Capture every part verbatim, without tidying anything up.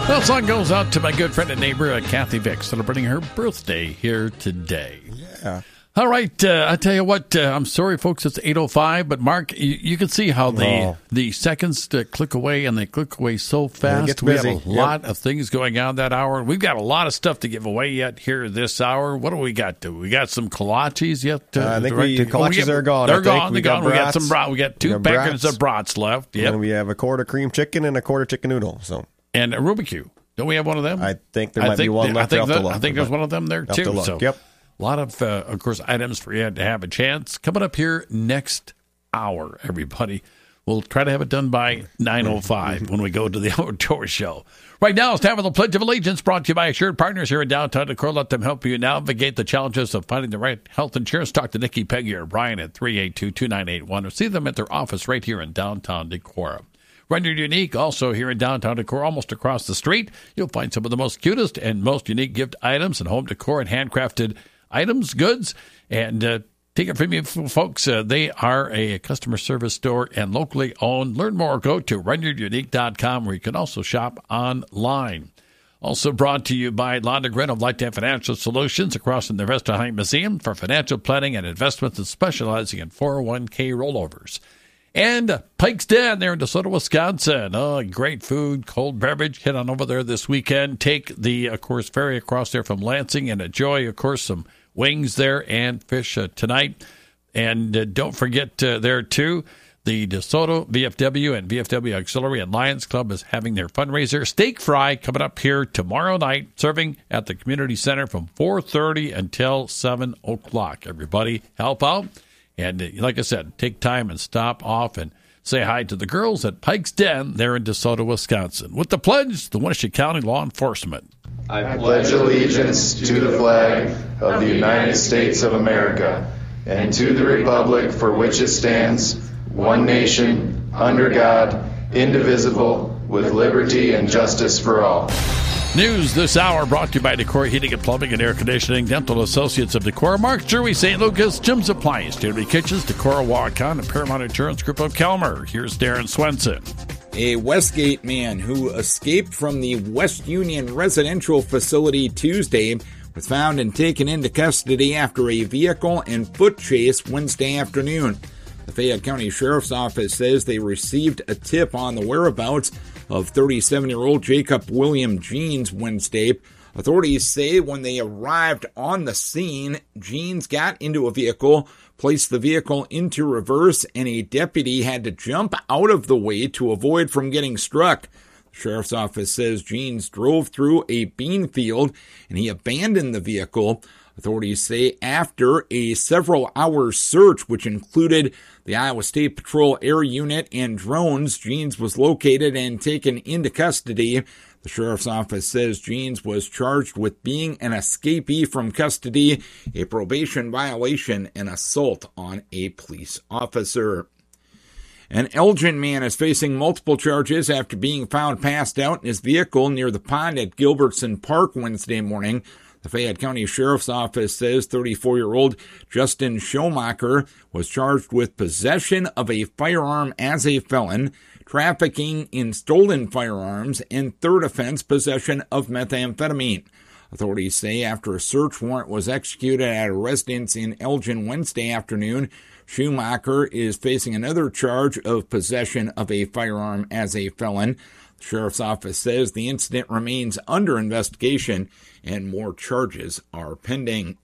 Well, song goes out to my good friend and neighbor, uh, Kathy Vick, celebrating her birthday here today. Yeah. All right, uh, I tell you what, uh, I'm sorry, folks, it's eight oh five, but Mark, you, you can see how the Oh. the seconds uh, click away, and they click away so fast. gets We have a busy. lot Yep. of things going on that hour. We've got a lot of stuff to give away yet here this hour. What do we got? Do we got some kolaches yet? Uh, Uh, I think right we, to- kolaches oh, are gone. They're I think. gone. We They're got gone. We got brats. some brat. We got two We got packets brats. of brats left. Yep, And we have a quarter cream chicken and a quarter chicken noodle. So and a Rubik's Cube. Don't we have one of them? I think there I might be think one th- left. I think, I'll have to that- look, I think there's but one of them there I'll have too. to look. So, Yep. a lot of, uh, of course, items for you to have a chance. Coming up here next hour, everybody. We'll try to have it done by nine oh five when we go to the outdoor show. Right now, it's time for the Pledge of Allegiance, brought to you by Assured Partners here in downtown Decorah. Let them help you navigate the challenges of finding the right health insurance. Talk to Nikki Peggy or Brian at three eight two, two nine eight one or see them at their office right here in downtown Decorah. Rendered Unique, also here in downtown Decorah, almost across the street. You'll find some of the most cutest and most unique gift items and home decor and handcrafted items, goods, and uh, take it from you, folks. Uh, they are a customer service store and locally owned. Learn more. Go to rendered unique dot com, where you can also shop online. Also brought to you by Londegren of Lifetime Financial Solutions across from the Vesterheim Museum for financial planning and investments and specializing in four oh one k rollovers. And Pike's Den there in DeSoto, Wisconsin. Oh, great food, cold beverage. Head on over there this weekend. Take the, of course, ferry across there from Lansing and enjoy, of course, some wings there and fish uh, tonight. And uh, don't forget uh, there, too, the DeSoto V F W and V F W Auxiliary and Lions Club is having their fundraiser. Steak Fry coming up here tomorrow night, serving at the community center from four thirty until seven o'clock. Everybody help out. And uh, like I said, take time and stop off and say hi to the girls at Pike's Den there in DeSoto, Wisconsin. With the pledge, the Winnebago County Law Enforcement. I pledge allegiance to the flag of the United States of America and to the republic for which it stands, one nation, under God, indivisible, with liberty and justice for all. News this hour brought to you by Decorah Heating and Plumbing and Air Conditioning, Dental Associates of Decorah, Mark Drury, Saint Lucas, Jim's Appliance, Dairy Kitchens, Decorah, Waukon, and Paramount Insurance Group of Kelmer. Here's Darren Swenson. A Westgate man who escaped from the West Union residential facility Tuesday was found and taken into custody after a vehicle and foot chase Wednesday afternoon. The Fayette County Sheriff's Office says they received a tip on the whereabouts of thirty-seven-year-old Jacob William Jeans Wednesday. Authorities say when they arrived on the scene, Jeans got into a vehicle, placed the vehicle into reverse, and a deputy had to jump out of the way to avoid from getting struck. The Sheriff's Office says Jeans drove through a bean field and he abandoned the vehicle. Authorities say after a several-hour search, which included the Iowa State Patrol Air Unit and drones, Jeans was located and taken into custody. The Sheriff's Office says Jeans was charged with being an escapee from custody, a probation violation, and assault on a police officer. An Elgin man is facing multiple charges after being found passed out in his vehicle near the pond at Gilbertson Park Wednesday morning. The Fayette County Sheriff's Office says thirty-four-year-old Justin Schomacher was charged with possession of a firearm as a felon, trafficking in stolen firearms, and third offense, possession of methamphetamine. Authorities say after a search warrant was executed at a residence in Elgin Wednesday afternoon, Schumacher is facing another charge of possession of a firearm as a felon. The Sheriff's Office says the incident remains under investigation and more charges are pending.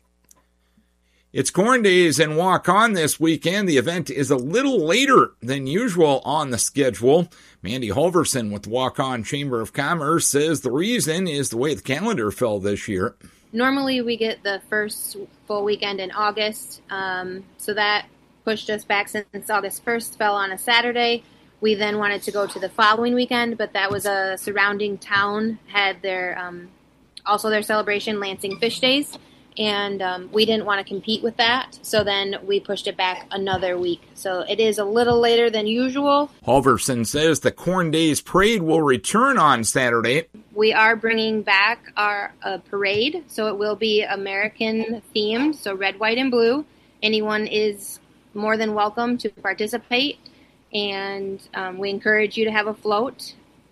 It's Corn Days and Walk On this weekend. The event is a little later than usual on the schedule. Mandy Holverson with Walk On Chamber of Commerce says the reason is the way the calendar fell this year. Normally we get the first full weekend in August, um, so that pushed us back since August first fell on a Saturday. We then wanted to go to the following weekend, but that was a surrounding town had their um, also their celebration, Lansing Fish Days, and um, we didn't want to compete with that, so then we pushed it back another week. So it is a little later than usual. Holverson says the Corn Days Parade will return on Saturday. We are bringing back our uh, parade, so it will be American themed, so red, white, and blue. Anyone is more than welcome to participate, and um, we encourage you to have a float.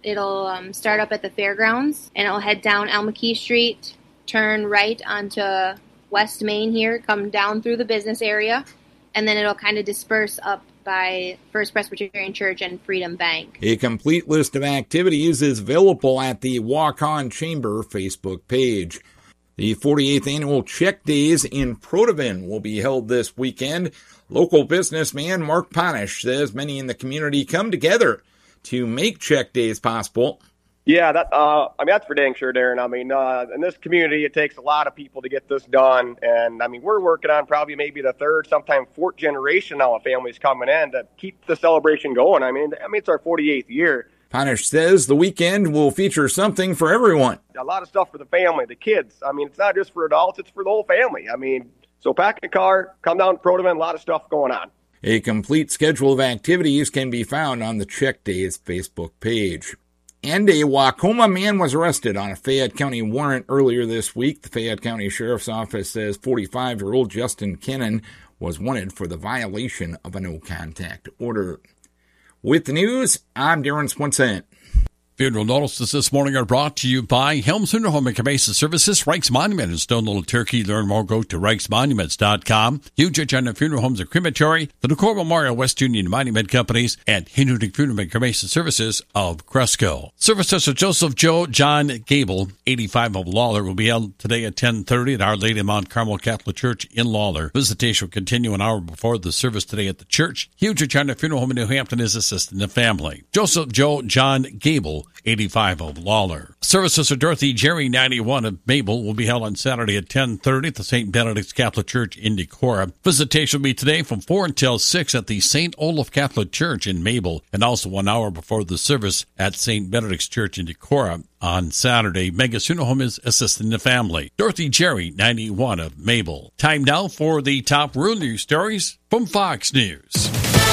It'll um, start up at the fairgrounds, and it'll head down Elm McKee Street, turn right onto West Main here, come down through the business area, and then it'll kind of disperse up by First Presbyterian Church and Freedom Bank. A complete list of activities is available at the Waukon Chamber Facebook page. The forty-eighth Annual Check Days in Protivin will be held this weekend. Local businessman Mark Ponish says many in the community come together to make Check Days possible. Yeah, that uh, I mean, that's for dang sure, Darren. I mean, uh, in this community, it takes a lot of people to get this done. And, I mean, we're working on probably maybe the third, sometime fourth generation now of families coming in to keep the celebration going. I mean, I mean, it's our forty-eighth year. Ponish says the weekend will feature something for everyone. A lot of stuff for the family, the kids. I mean, it's not just for adults, it's for the whole family. I mean, so pack a car, come down to Protivin, a lot of stuff going on. A complete schedule of activities can be found on the Check Days Facebook page. And a Wacoma man was arrested on a Fayette County warrant earlier this week. The Fayette County Sheriff's Office says forty-five-year-old Justin Kennan was wanted for the violation of a no-contact order. With the news, I'm Darren Swenson. Funeral notices this morning are brought to you by Helms Funeral Home and Cremation Services, Reich's Monument in Stone Little Turkey. Learn more, go to reichs monuments dot com. Huge Agenda Funeral Homes and Crematory, the Decorah Memorial West Union Monument Companies, and Hindudik Funeral and Cremation Services of Cresco. Services of Joseph Joe John Gable, eighty-five of Lawler, will be held today at ten thirty at Our Lady of Mount Carmel Catholic Church in Lawler. Visitation will continue an hour before the service today at the church. Huge Agenda Funeral Home in New Hampton is assisting the family. Joseph Joe John Gable, eighty-five of Lawler. Services of Dorothy Jerry, ninety-one of Mabel, will be held on Saturday at ten thirty at the Saint Benedict's Catholic Church in Decorah. Visitation will be today from four until six at the Saint Olaf Catholic Church in Mabel, and also one hour before the service at Saint Benedict's Church in Decorah on Saturday. Mega Funeral Home is assisting the family. Dorothy Jerry, ninety-one of Mabel. Time now for the top rural news stories from Fox News.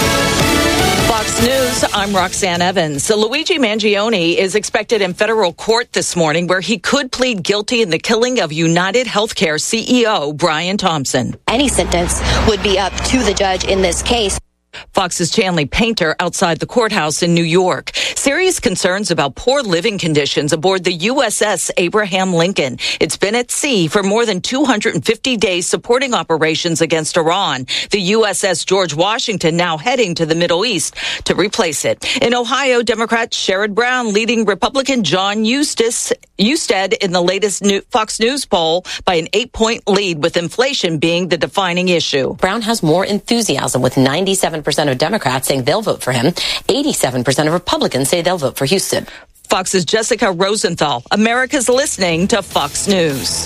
Fox News, I'm Roxanne Evans. So Luigi Mangione is expected in federal court this morning where he could plead guilty in the killing of United Healthcare C E O Brian Thompson. Any sentence would be up to the judge in this case. Fox's Chanley Painter outside the courthouse in New York. Serious concerns about poor living conditions aboard the U S S Abraham Lincoln. It's been at sea for more than two hundred fifty days supporting operations against Iran. The U S S George Washington now heading to the Middle East to replace it. In Ohio, Democrat Sherrod Brown leading Republican John Eustace, Eusted in the latest new Fox News poll by an eight-point lead, with inflation being the defining issue. Brown has more enthusiasm, with ninety-seven percent of Democrats saying they'll vote for him. eighty-seven percent of Republicans say they'll vote for Houston. Fox's Jessica Rosenthal. America's listening to Fox News.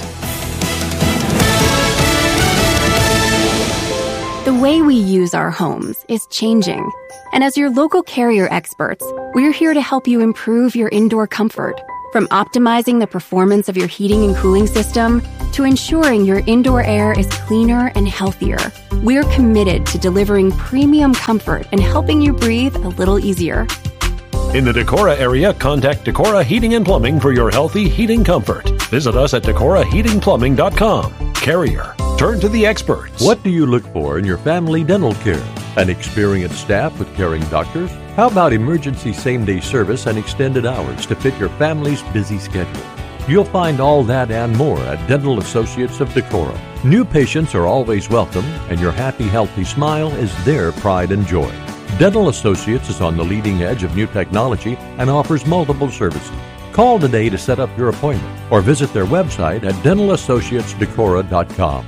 The way we use our homes is changing. And as your local Carrier experts, we're here to help you improve your indoor comfort. From optimizing the performance of your heating and cooling system to ensuring your indoor air is cleaner and healthier, we're committed to delivering premium comfort and helping you breathe a little easier. In the Decorah area, contact Decorah Heating and Plumbing for your healthy heating comfort. Visit us at decorah heating plumbing dot com. Carrier. Turn to the experts. What do you look for in your family dental care? An experienced staff with caring doctors? How about emergency same-day service and extended hours to fit your family's busy schedule? You'll find all that and more at Dental Associates of Decorah. New patients are always welcome, and your happy, healthy smile is their pride and joy. Dental Associates is on the leading edge of new technology and offers multiple services. Call today to set up your appointment or visit their website at dental associates decorah dot com.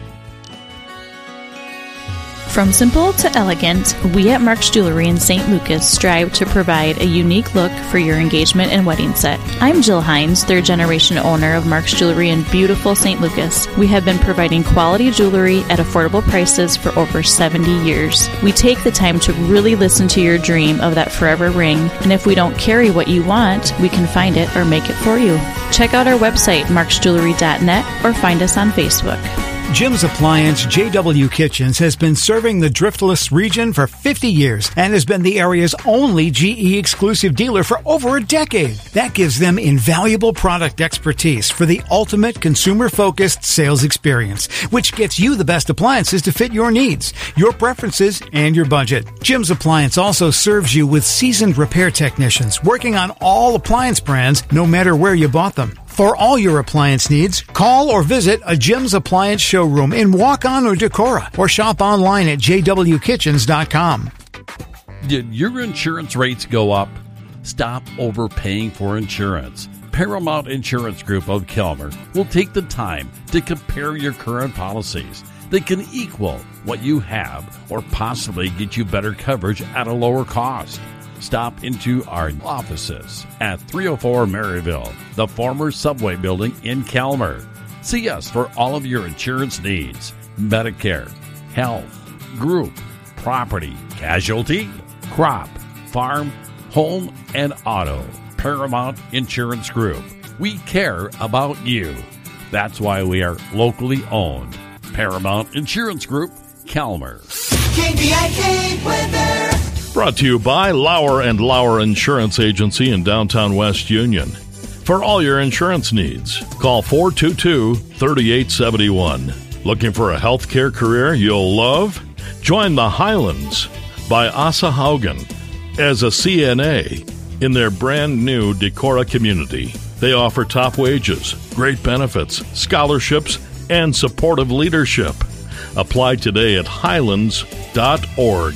From simple to elegant, we at Mark's Jewelry in Saint Lucas strive to provide a unique look for your engagement and wedding set. I'm Jill Hines, third generation owner of Mark's Jewelry in beautiful Saint Lucas. We have been providing quality jewelry at affordable prices for over seventy years. We take the time to really listen to your dream of that forever ring, and if we don't carry what you want, we can find it or make it for you. Check out our website, marks jewelry dot net, or find us on Facebook. Jim's Appliance J W Kitchens has been serving the Driftless region for fifty years and has been the area's only G E exclusive dealer for over a decade. That gives them invaluable product expertise for the ultimate consumer-focused sales experience, which gets you the best appliances to fit your needs, your preferences, and your budget. Jim's Appliance also serves you with seasoned repair technicians working on all appliance brands, no matter where you bought them. For all your appliance needs, call or visit a Jim's Appliance showroom in Waukon or Decorah, or shop online at j w kitchens dot com. Did your insurance rates go up? Stop overpaying for insurance. Paramount Insurance Group of Kelmer will take the time to compare your current policies. They can equal what you have or possibly get you better coverage at a lower cost. Stop into our offices at three oh four Maryville, the former Subway building in Kelmer. See us for all of your insurance needs: Medicare, health, group, property, casualty, crop, farm, home, and auto. Paramount Insurance Group. We care about you. That's why we are locally owned. Paramount Insurance Group, Kelmer. K B I K weather. Brought to you by Lauer and Lauer Insurance Agency in downtown West Union. For all your insurance needs, call four two two, three eight seven one. Looking for a healthcare career you'll love? Join the Highlands by Asa Haugen as a C N A in their brand new Decorah community. They offer top wages, great benefits, scholarships, and supportive leadership. Apply today at highlands dot org.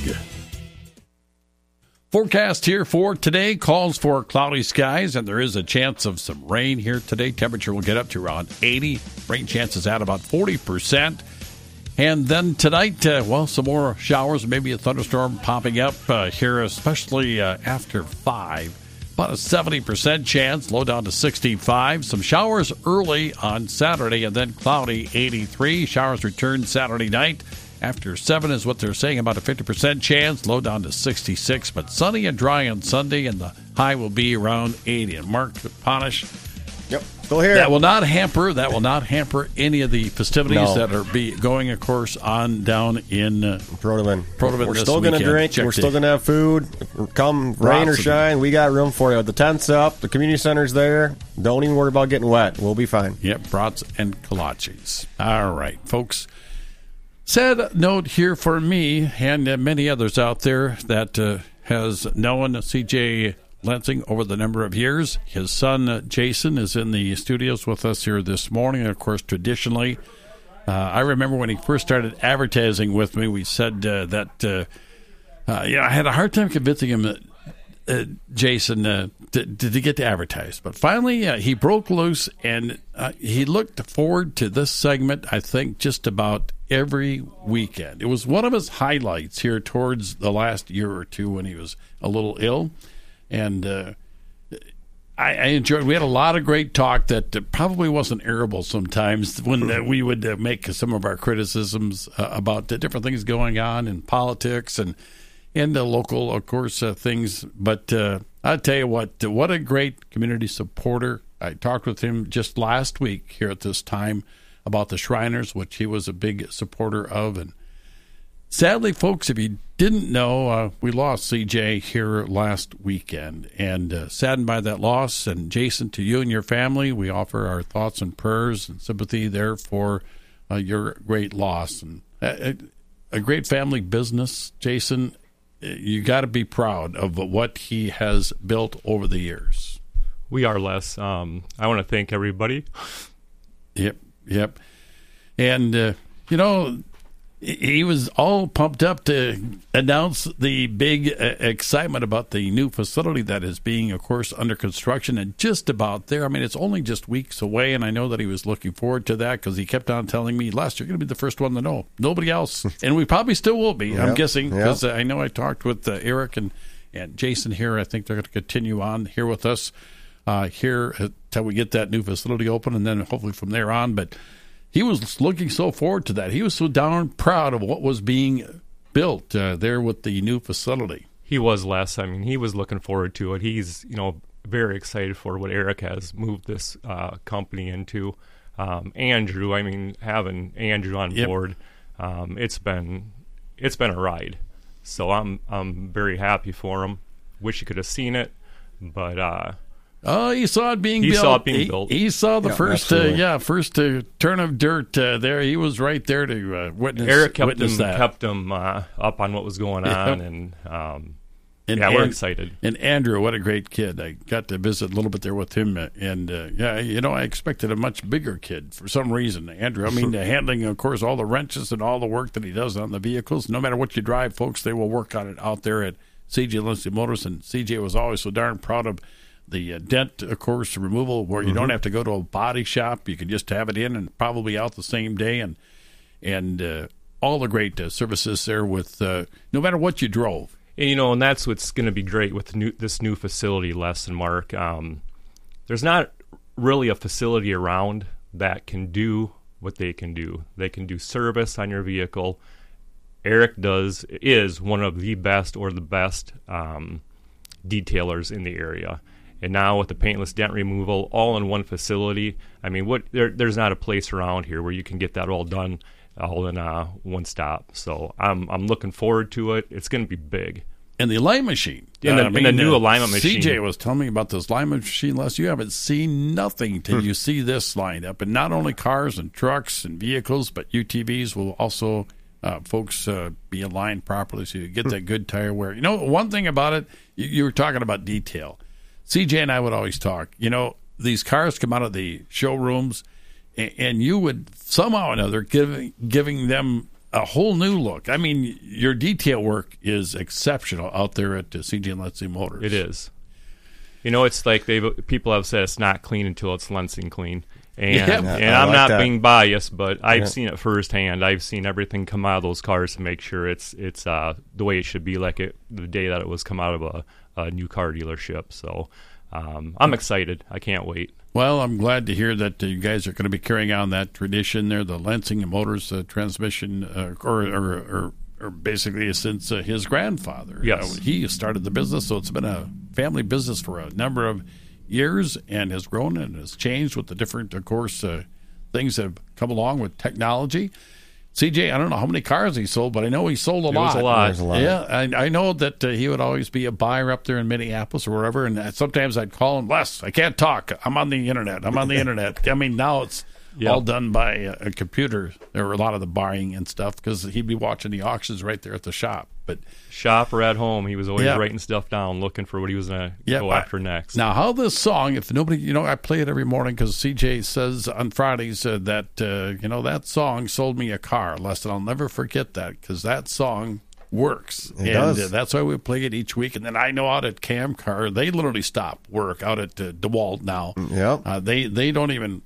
Forecast here for today calls for cloudy skies, and there is a chance of some rain here today. Temperature will get up to around eighty. Rain chances at about forty percent. And then tonight, uh, well, some more showers, maybe a thunderstorm popping up uh, here, especially uh, after five. About a seventy percent chance, low down to sixty-five. Some showers early on Saturday, and then cloudy, eighty-three. Showers return Saturday night. After seven is what they're saying, about a fifty percent chance, low down to sixty-six. But sunny and dry on Sunday, and the high will be around eighty. And Mark Ponish, yep, still here. That will not hamper. That will not hamper any of the festivities No. that are be going, of course, on down in uh, Protivin. Protivin. We're this still going to weekend. drink. Check We're the- still going to have food. Come rain or Lots of- shine, we got room for you. The tent's up. The community center's there. Don't even worry about getting wet. We'll be fine. Yep, brats and kolaches. All right, folks. Sad note here for me and uh, many others out there that uh, has known C J Lansing over the number of years. His son, uh, Jason, is in the studios with us here this morning. Of course, traditionally, uh, I remember when he first started advertising with me, we said uh, that, uh, uh, you know, I had a hard time convincing him that Uh, Jason uh, to, to get to advertise. But finally, uh, he broke loose, and uh, he looked forward to this segment, I think, just about every weekend. It was one of his highlights here towards the last year or two when he was a little ill. And uh, I, I enjoyed We had a lot of great talk that uh, probably wasn't airable sometimes when uh, we would uh, make some of our criticisms uh, about the different things going on in politics and and the local, of course, uh, things. But uh, I'll tell you what, uh, what a great community supporter. I talked with him just last week here at this time about the Shriners, which he was a big supporter of. And sadly, folks, if you didn't know, uh, we lost C J here last weekend. And uh, saddened by that loss. And Jason, to you and your family, we offer our thoughts and prayers and sympathy there for uh, your great loss. And a, a great family business, Jason. You got to be proud of what he has built over the years. We are, Les. Um, I want to thank everybody. Yep, yep. And, uh, you know, he was all pumped up to announce the big uh, excitement about the new facility that is being, of course, under construction and just about there. I mean, it's only just weeks away, and I know that he was looking forward to that because he kept on telling me, Les, you're going to be the first one to know. Nobody else. And we probably still will be, I'm Yep, guessing, yep. because uh, I know I talked with uh, Eric and, and Jason here. I think they're going to continue on here with us uh, here until we get that new facility open, and then hopefully from there on. But he was looking so forward to that. He was so darn proud of what was being built uh, there with the new facility. He was, Les. I mean, he was looking forward to it. He's, you know, very excited for what Eric has moved this uh, company into. um, Andrew. I mean, having Andrew on Yep. board, um, it's been it's been a ride. So I'm I'm very happy for him. Wish you could have seen it, but uh, oh, he saw it being he built. saw it being he, built. He saw the Yeah, first, uh, absolutely. yeah, first uh, turn of dirt uh, there. He was right there to uh, witness. Eric kept witness him that. kept him uh, up on what was going Yeah. on, and um, And yeah, we're An- excited. And Andrew, what a great kid! I got to visit a little bit there with him, uh, and uh, yeah, you know, I expected a much bigger kid for some reason. Andrew, I mean, uh, handling, of course, all the wrenches and all the work that he does on the vehicles. No matter what you drive, folks, they will work on it out there at C J Lindsay Motors, and C J was always so darn proud of the uh, dent, of course, removal, where you Mm-hmm. don't have to go to a body shop. You can just have it in and probably out the same day, and and uh, all the great uh, services there with uh, no matter what you drove. And, you know, and that's what's going to be great with the new, this new facility, Les and Mark. Um, there's not really a facility around that can do what they can do. They can do service on your vehicle. Eric does is one of the best or the best um, detailers in the area. And now with the paintless dent removal all in one facility, I mean, what there, there's not a place around here where you can get that all done all in uh, one stop. So I'm I'm looking forward to it. It's going to be big. And the alignment machine. And the, Uh, I and the mean, new uh, alignment machine. C J was telling me about this alignment machine, Les. You haven't seen nothing till you see this lined up. And not only cars and trucks and vehicles, but U T Vs will also, uh, folks, uh, be aligned properly so you get that good tire wear. You know, one thing about it, you, you were talking about detail. C J and I would always talk. You know, these cars come out of the showrooms, and, and you would somehow or another giving giving them a whole new look. I mean, your detail work is exceptional out there at uh, C J and Lindsay Motors. It is. You know, it's like they people have said it's not clean until it's Lansing clean. And, Yeah, and I I'm like not that. being biased, but I've Yeah. seen it firsthand. I've seen everything come out of those cars to make sure it's it's uh, the way it should be, like it the day that it was come out of a, a new car dealership. So um, I'm excited. I can't wait. Well, I'm glad to hear that uh, you guys are going to be carrying on that tradition there, the Lansing Motors uh, transmission, uh, or, or, or, or basically since uh, his grandfather. Yes. Uh, he started the business, so it's been a family business for a number of years and has grown and has changed with the different, of course, uh, things that have come along with technology. C J, I don't know how many cars he sold, but I know he sold a It lot. was a lot. There's a lot. Yeah, I, I know that uh, he would always be a buyer up there in Minneapolis or wherever, and uh, sometimes I'd call him, Les, I can't talk. I'm on the internet. I'm on the internet. I mean, now it's Yep. all done by a, a computer. There were a lot of the buying and stuff because he'd be watching the auctions right there at the shop. But Shop or at home, he was always Yeah. writing stuff down, looking for what he was going to Yeah, go I- after next. now, how this song, if nobody, you know, I play it every morning because C J says on Fridays uh, that, uh, you know, that song sold me a car. Les, and I'll never forget that because that song works. It and does. Uh, that's why we play it each week. And then I know out at Cam Car, they literally stop work out at uh, DeWalt now. Yep. Uh, they, they don't even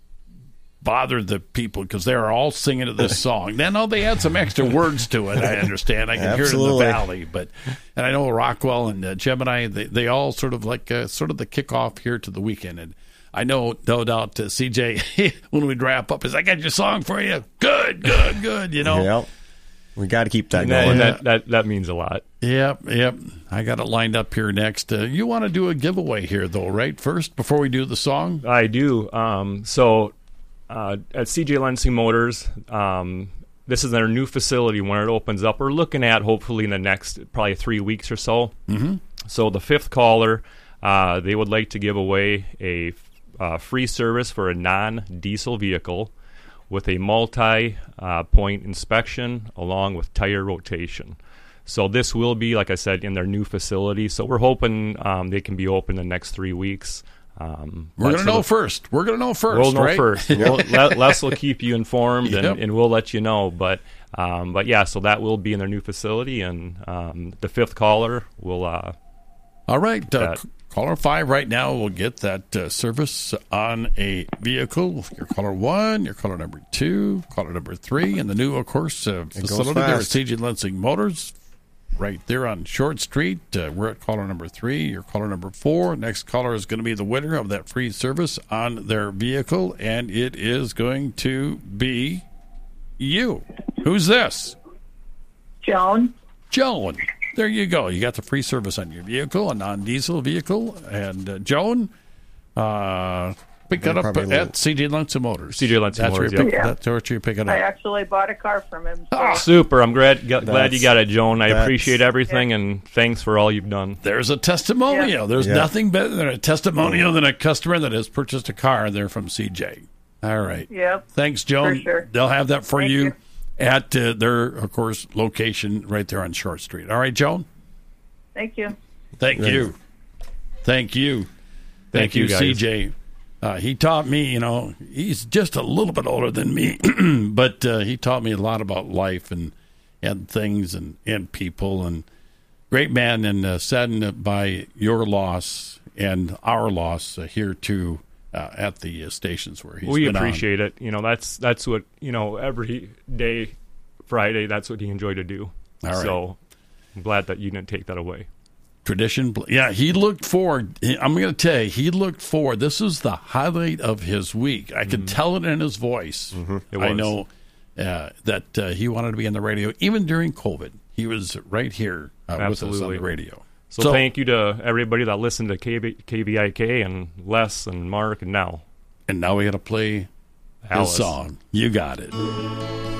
bother the people because they're all singing to this song. Then, oh, they add some extra words to it. I understand. I can hear it in the Absolutely. valley, but and I know Rockwell and uh, Gemini. They they all sort of like uh, sort of the kickoff here to the weekend. And I know, no doubt, uh, C J when we wrap up, is I got your song for you. Good, good, good. You know. Yep. We got to keep that and that, going. and that, that, that means a lot. Yep, yep. I got it lined up here next. Uh, you want to do a giveaway here, though, right? First, before we do the song. I do. Um, so uh, at C J Lansing Motors, um, this is their new facility when it opens up. We're looking at hopefully in the next probably three weeks or so. Mm-hmm. So the fifth caller, uh, they would like to give away a uh, free service for a non-diesel vehicle with a multi-point uh, inspection along with tire rotation. So this will be, like I said, in their new facility. So we're hoping um, they can be open the next three weeks. Um, We're but going to so know the- first. We're going to know first, We'll know right? first. We'll, Les, Les will keep you informed, and, Yep. and we'll let you know. But um, but yeah, so that will be in their new facility, and um, the fifth caller will. Uh, All right. Uh, that. c- caller five right now will get that uh, service on a vehicle. Your caller one, your caller number two, caller number three, and the new, of course, uh, goes facility there at fast. C J Lansing Motors. Right there on Short Street. Uh, we're at caller number three. Your caller number four. Next caller is going to be the winner of that free service on their vehicle, and it is going to be you. Who's this? Joan. Joan. There you go. You got the free service on your vehicle, a non-diesel vehicle. And uh, Joan, uh, Pick it They're up probably at C J Lenson Motors. C J Lenson that's Motors, Where you yep. pick, Yeah. That's where you're picking I up. actually bought a car from him. So. Ah. Super. I'm glad g- glad That's- you got it, Joan. I that's- appreciate everything, and thanks for all you've done. There's a testimonial. Yeah. There's Yeah. nothing better than a testimonial than a customer that has purchased a car. They're from C J. All right. Yep. Thanks, Joan. For sure. They'll have that for Thank you, you. at uh, their, of course, location right there on Short Street. All right, Joan? Thank you. Thank Thanks. you. Thank you. Thank, Thank you, you, guys. C J. Uh, he taught me, you know, he's just a little bit older than me, but uh, he taught me a lot about life and and things and, and people. And great man, and uh, saddened by your loss and our loss uh, here too uh, at the uh, stations where he's we been appreciate it. You know, that's that's what, you know, every day, Friday, that's what he enjoyed to do. All right. So I'm glad that you didn't take that away. Tradition. Yeah, he looked forward. I'm going to tell you, he looked forward. This is the highlight of his week. I could tell it in his voice. Mm-hmm. It I was. know uh, that uh, he wanted to be on the radio, even during COVID. He was right here uh, with us on Absolutely. the radio. So, thank you to everybody that listened to K B, K B I K and Les and Mark and now. And now we got to play his Alice. song. You got it.